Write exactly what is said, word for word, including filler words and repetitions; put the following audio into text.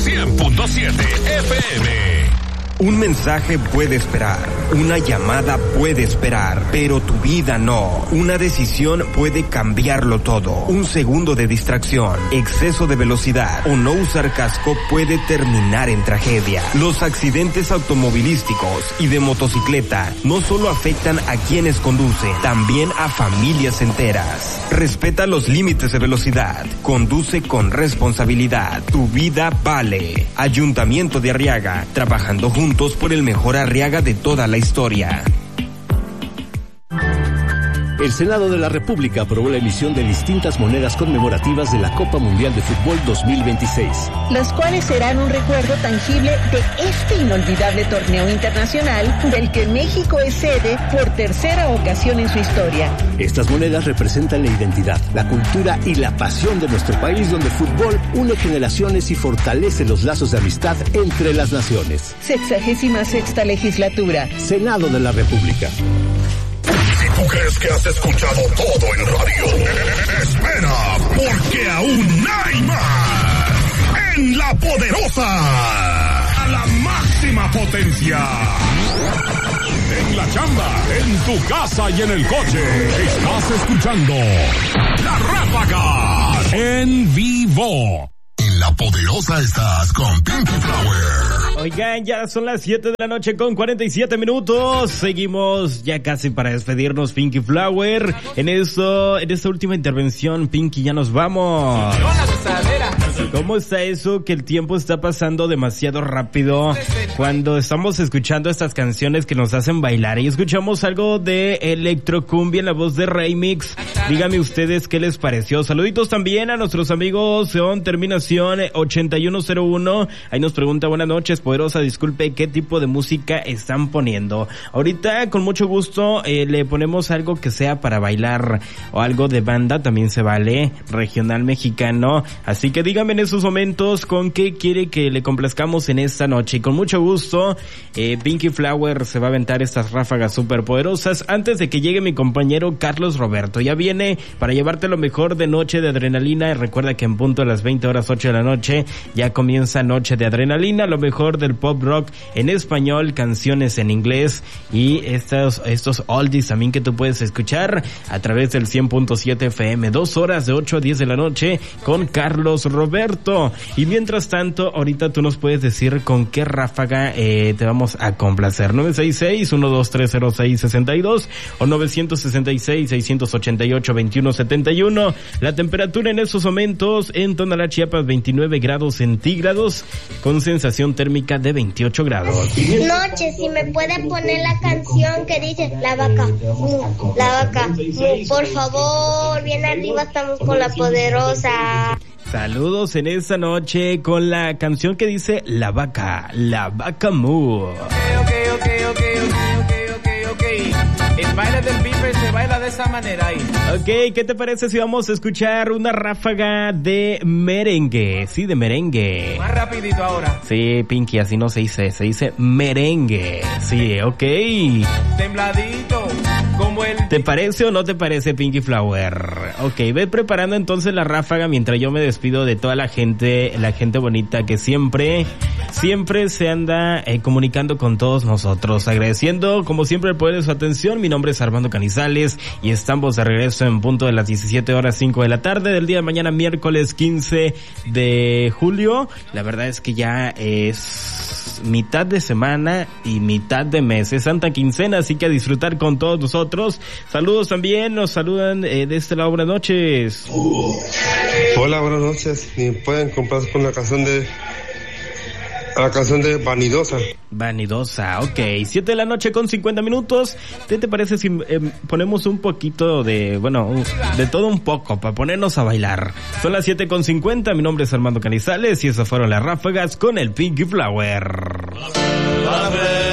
cien punto siete F M. Un mensaje puede esperar, una llamada puede esperar, pero tu vida no. Una decisión puede cambiarlo todo. Un segundo de distracción, exceso de velocidad o no usar casco puede terminar en tragedia. Los accidentes automovilísticos y de motocicleta no solo afectan a quienes conducen, también a familias enteras. Respeta los límites de velocidad, conduce con responsabilidad. Tu vida vale. Ayuntamiento de Arriaga, trabajando juntos por el mejor Arriaga de toda la historia. El Senado de la República aprobó la emisión de distintas monedas conmemorativas de la Copa Mundial de Fútbol dos mil veintiséis. Las cuales serán un recuerdo tangible de este inolvidable torneo internacional del que México es sede por tercera ocasión en su historia. Estas monedas representan la identidad, la cultura y la pasión de nuestro país, donde el fútbol une generaciones y fortalece los lazos de amistad entre las naciones. Sexagésima sexta legislatura. Senado de la República. Si tú crees que has escuchado todo en radio, espera, porque aún hay más. En La Poderosa, a la máxima potencia. En la chamba, en tu casa y en el coche, estás escuchando La Ráfaga en vivo. En La Poderosa estás con Pinky Flower. Oigan, ya son las siete de la noche con cuarenta y siete minutos. Seguimos ya casi para despedirnos, Pinky Flower. En eso, en esta última intervención, Pinky, ya nos vamos. ¿Cómo está eso que el tiempo está pasando demasiado rápido cuando estamos escuchando estas canciones que nos hacen bailar? Y escuchamos algo de electrocumbia en la voz de Remix. Díganme ustedes qué les pareció. Saluditos también a nuestros amigos con terminación ochenta y uno cero uno. Ahí nos pregunta, buenas noches, Poderosa, disculpe, ¿qué tipo de música están poniendo? Ahorita, con mucho gusto, eh, le ponemos algo que sea para bailar o algo de banda, también se vale, regional mexicano. Así que díganme en esos momentos con qué quiere que le complazcamos en esta noche. Y con mucho gusto, eh, Pinky Flower se va a aventar estas ráfagas súper poderosas antes de que llegue mi compañero Carlos Roberto. Ya viene para llevarte lo mejor de Noche de Adrenalina. Y recuerda que en punto a las veinte horas ocho de la noche ya comienza Noche de Adrenalina, lo mejor del pop rock en español, canciones en inglés y estos, estos oldies también que tú puedes escuchar a través del cien punto siete F M. Dos horas de ocho a diez de la noche con Carlos Roberto. Y mientras tanto, ahorita tú nos puedes decir con qué ráfaga eh, te vamos a complacer. nueve seis seis, uno dos tres cero seis, seis dos o nueve seis seis, seis ocho ocho, dos uno siete uno. La temperatura en estos momentos en Tonalá, Chiapas, veintinueve grados centígrados con sensación térmica de veintiocho grados. Noche, si me puede poner la canción que dice La Vaca, La Vaca, por favor, bien arriba estamos con La Poderosa. Saludos en esta noche con la canción que dice La Vaca, La Vaca Mu. Ok, ok, ok, ok, ok, ok, ok. El baile del bife se baila de esa manera ahí. Ok, ¿qué te parece si vamos a escuchar una ráfaga de merengue? Sí, de merengue. Más rapidito ahora. Sí, Pinky, así no se dice, se dice merengue. Sí, ok. Tembladito, como el... ¿Te parece o no te parece, Pinky Flower? Ok, ve preparando entonces la ráfaga mientras yo me despido de toda la gente, la gente bonita que siempre, siempre se anda eh, comunicando con todos nosotros. Agradeciendo, como siempre, el poder de su atención. Mi nombre es Armando Canizales y estamos de regreso en punto de las diecisiete horas cinco de la tarde del día de mañana, miércoles quince de julio. La verdad es que ya es mitad de semana y mitad de mes. Es Santa Quincena, así que a disfrutar con todos nosotros. Saludos también, nos saludan eh, de este lado, buenas noches. Hola, buenas noches. Me pueden comprar con la canción de la canción de Vanidosa. Vanidosa, ok. siete de la noche con cincuenta minutos. ¿Qué te parece si eh, ponemos un poquito de, bueno, un, de todo un poco para ponernos a bailar? Son las siete con cincuenta. Mi nombre es Armando Canizales y esas fueron las ráfagas con el Pinky Flower.